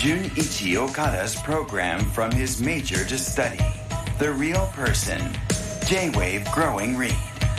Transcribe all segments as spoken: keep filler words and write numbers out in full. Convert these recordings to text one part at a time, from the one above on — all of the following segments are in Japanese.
Junichi Okada's program from his major to study. The Real Person. J-Wave Growing Read.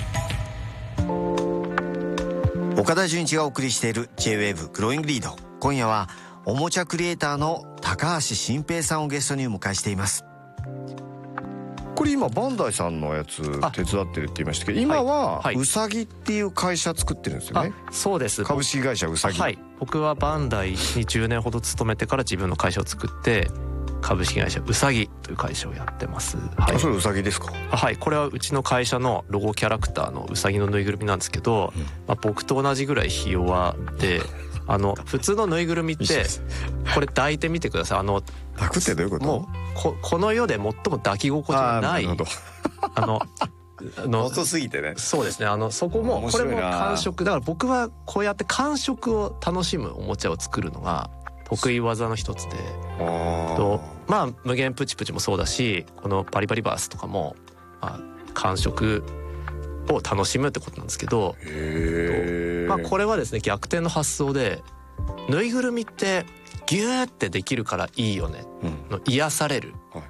岡田准一がお送りしている J-Wave Growing Read。今夜はおもちゃクリエイターの高橋新平さんをゲストにお迎えしています。これ今バンダイさんのやつ手伝ってるって言いましたけど、今はうさぎっていう会社作ってるんですよね。 そうです。 株式会社うさぎ。 はい。僕はバンダイにじゅうねんほど勤めてから自分の会社を作って株式会社うさぎという会社をやってます。はい、 あ、それうさぎですか？ はい。これはうちの会社のロゴキャラクターのうさぎのぬいぐるみなんですけど、うん、まあ、僕と同じぐらいひ弱で、あの普通のぬいぐるみってこれ抱いてみてください。あの抱くってどういうこと？ もう こ, この世で最も抱き心地がない。あ, あのあの遅すぎてね。 そうですね。あのそこもこれも感触だから、僕はこうやって感触を楽しむおもちゃを作るのが得意技の一つで、とまあ無限プチプチもそうだし、このバリバリバースとかも、まあ、感触を楽しむってことなんですけど、 へー、 まあ、これはですね逆転の発想で、ぬいぐるみってギューってできるからいいよね、うん、の癒される、はい、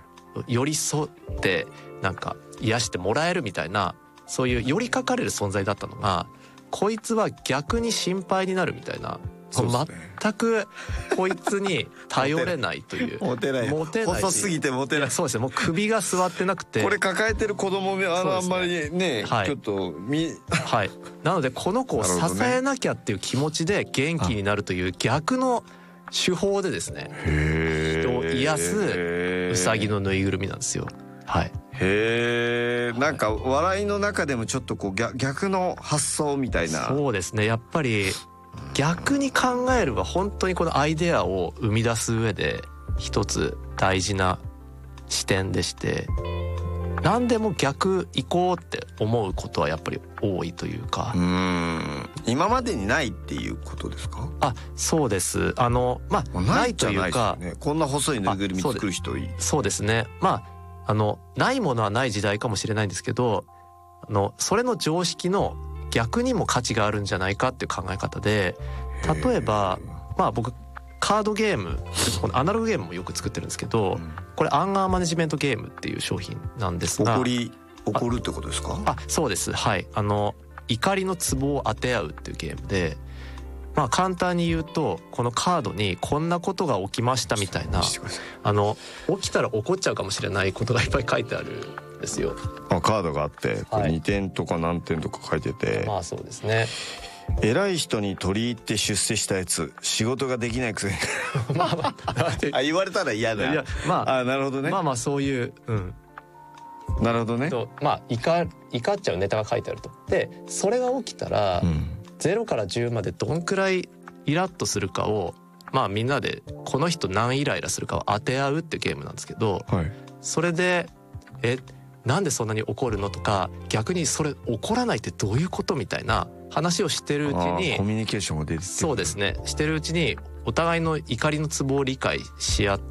寄り添ってなんか癒してもらえるみたいな、そういう寄りかかれる存在だったのが、こいつは逆に心配になるみたいな、そうですね、全くこいつに頼れないというモテないモテない細すぎてモテない。 そうですね。もう首が座ってなくて、 これ抱えてる子供もあの、ね、あんまりね、はい、ちょっとみはい。なのでこの子を支えなきゃっていう気持ちで元気になるという逆の手法でですね、人を癒すうさぎのぬいぐるみなんですよ。はい。 へえ、なんか笑いの中でもちょっとこう 逆, 逆の発想みたいな。 そうですね。やっぱり逆に考えるは本当にこのアイデアを生み出す上で一つ大事な視点でして、何でも逆行こうって思うことはやっぱり多いというか。 うーん、今までにないっていうことですか？ あ、そうです。あのまあないというか、 ね、こんな細いぬいぐるみ作る人いい。 そうですね。まああのないものはない時代かもしれないんですけど、あのそれの常識の逆にも価値があるんじゃないかっていう考え方で、例えばまあ僕カードゲーム、このアナログゲームもよく作ってるんですけど、うん、これアンガーマネジメントゲームっていう商品なんですが、 怒り怒るってことですか？ あ、そうです。はい。あの怒りのツボを当て合うっていうゲームで、まあ簡単に言うと、このカードにこんなことが起きましたみたいな、あの起きたら怒っちゃうかもしれないことがいっぱい書いてあるんですよ。 あ、カードがあって、これにてんとか何点とか書いてて、 まあそうですね。 偉い人に取り入って出世したやつ、仕事ができないくせにまあまああ、言われたら嫌だ。いや、まあ、あ、なるほどね。 まあまあそういう、うん、 なるほどね。 と、まあ怒怒っちゃうネタが書いてあると。でそれが起きたら、うん、ゼロからじゅうまでどんくらいイラッとするかを、まあみんなでこの人何イライラするかを当て合うっていうゲームなんですけど、はい、それでえなんでそんなに怒るのとか、逆にそれ怒らないってどういうことみたいな話をしてるうちに、 コミュニケーションが出て、 そうですね、してるうちにお互いの怒りのツボを理解し合って、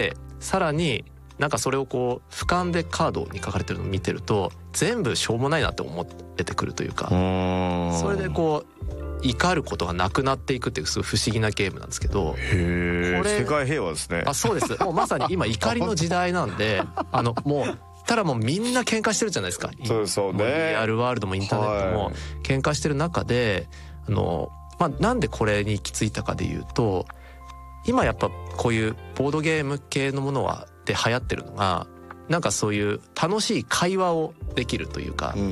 さらになんかそれをこう俯瞰でカードに書かれてるのを見てると全部しょうもないなって思えてくるというか、それでこう怒ることがなくなっていくっていうすごい不思議なゲームなんですけど、 へー、世界平和ですね。 あ、そうです。もうまさに今怒りの時代なんであのもうただもうみんな喧嘩してるじゃないですか。 そうそうね。 リアルワールドもインターネットも喧嘩してる中で、あの、まあ、なんでこれに行き着いたかでいうと、今やっぱこういうボードゲーム系のものはで流行ってるのが、なんかそういう楽しい会話をできるというか、うんうん、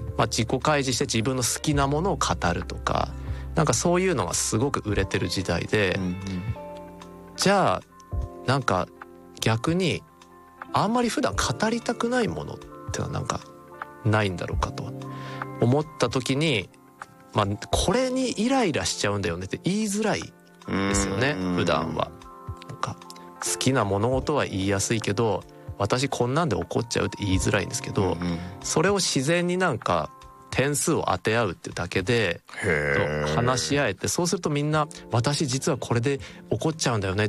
まあ、自己開示して自分の好きなものを語るとか、なんかそういうのがすごく売れてる時代で、うんうん、じゃあなんか逆にあんまり普段語りたくないものってのはなんかないんだろうかと思った時に、まあこれにイライラしちゃうんだよねって言いづらいですよね、普段は。なんか好きな物事は言いやすいけど、私こんなんで怒っちゃうって言いづらいんですけど、それを自然になんか点数を当て合うっていうだけで話し合えて、そうするとみんな私実はこれで怒っちゃうんだよね、